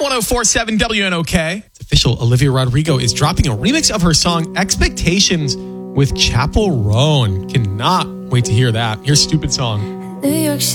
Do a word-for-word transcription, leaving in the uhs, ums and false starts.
one oh four point seven W N O K. It's official. Olivia Rodrigo is dropping a remix of her song Expectations with Chappell Roan. Cannot wait to hear that. Here's Stupid Song. New York